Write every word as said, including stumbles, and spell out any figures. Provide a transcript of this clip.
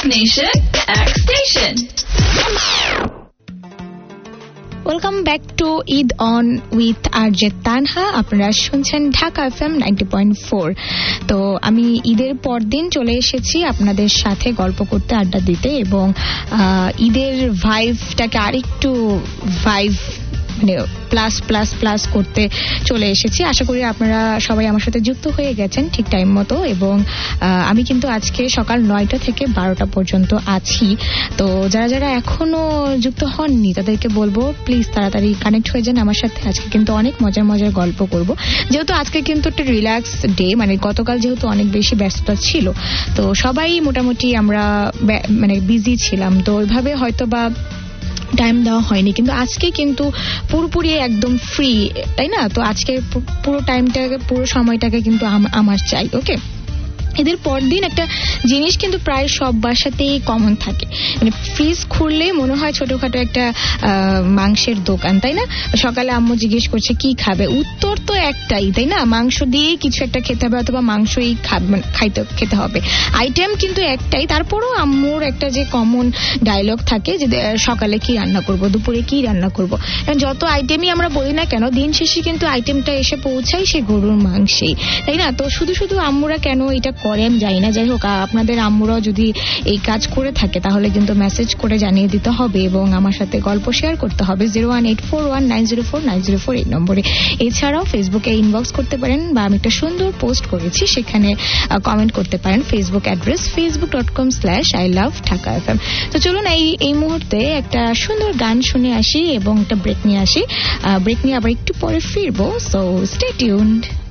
Nation, X Station. Welcome back to Eid on with RJ Tanha. আপনারা শুনছেন Dhaka FM ninety point four. তো আমি ঈদের পর দিন চলে এসেছি আপনাদের সাথে গল্প করতে, আড্ডা দিতে এবং ঈদের ভাইবটাকে আরেকটু ভাইব মানে প্লাস প্লাস প্লাস করতে চলে এসেছি। আশা করি আপনারা সবাই আমার সাথে যুক্ত হয়ে গেছেন ঠিক টাইম মতো এবং আমি কিন্তু আজকে সকাল নয়টা থেকে বারোটা পর্যন্ত আছি। তো যারা যারা এখনো যুক্ত হননি তাদেরকে বলবো প্লিজ তাড়াতাড়ি কানেক্ট হয়ে যান আমার সাথে। আজকে কিন্তু অনেক মজার মজার গল্প করব, যেহেতু আজকে কিন্তু একটা রিল্যাক্স ডে, মানে গতকাল যেহেতু অনেক বেশি ব্যস্ততা ছিল তো সবাই মোটামুটি আমরা মানে বিজি ছিলাম, তো ওইভাবে হয়তো বা টাইম দেওয়া হয়নি, কিন্তু আজকে কিন্তু পুরোপুরি একদম ফ্রি, তাই না? তো আজকে পুরো টাইমটাকে পুরো সময়টাকে কিন্তু আমার চাই। ওকে, এদের পর দিন একটা জিনিস কিন্তু প্রায় সব বাসাতেই কমন থাকে, মানে ফ্রিজ খুললেই মনে হয় ছোটখাটো একটা মাংসের দোকান, তাই না? সকালে আম্মু জিজ্ঞেস করছে কি খাবে, উত্তর তো একটাই, তাই না? মাংস দিয়েই কিছু একটা খেতে হবে অথবা মাংসই খাইতে খেতে হবে, আইটেম কিন্তু একটাই। তারপরও আম্মুর একটা যে কমন ডায়লগ থাকে যে সকালে কি রান্না করব, দুপুরে কি রান্না করব। যত আইটেমই আমরা বলি না কেন, দিন শেষে কিন্তু আইটেমটা এসে পৌঁছায় সে গরুর মাংসেই, তাই না? তো শুধু শুধু আম্মুরা কেন এটা করে আমি জানি না। যাই হোক, আপনাদের আম্মুরাও যদি এই কাজ করে থাকে তাহলে কিন্তু মেসেজ করে জানিয়ে দিতে হবে এবং আমার সাথে গল্প শেয়ার করতে হবে zero one eight four one nine zero four nine zero four এই নম্বরে। এছাড়াও ফেসবুকে ইনবক্স করতে পারেন বা আমি একটা সুন্দর পোস্ট করেছি সেখানে কমেন্ট করতে পারেন। Facebook address Facebook dot com slash I love Dhaka F M. তো চলুন এই এই মুহূর্তে একটা সুন্দর গান শুনে আসি এবং একটা ব্রেক নিয়ে আসি। ব্রেক নিয়ে আবার একটু পরে ফিরবো, সো স্টে টিউনড।